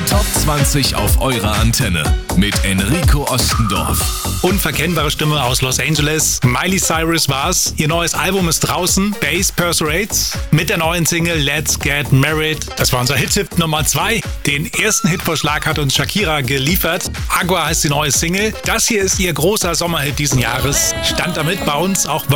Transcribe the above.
Top 20 auf eurer Antenne mit Enrico Ostendorf. Unverkennbare Stimme aus Los Angeles. Miley Cyrus war's. Ihr neues Album ist draußen. Bass Persuades. Mit der neuen Single Let's Get Married. Das war unser Hit-Tipp Nummer 2. Den ersten Hitvorschlag hat uns Shakira geliefert. Agua heißt die neue Single. Das hier ist ihr großer Sommerhit diesen Jahres. Stand damit bei uns auch